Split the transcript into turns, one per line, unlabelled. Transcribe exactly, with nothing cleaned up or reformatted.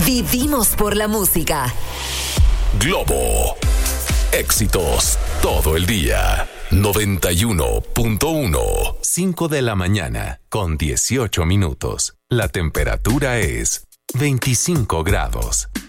Vivimos por la música.
Globo. Éxitos todo el día. noventa y uno punto uno. cinco de la mañana con dieciocho minutos. La temperatura es veinticinco grados.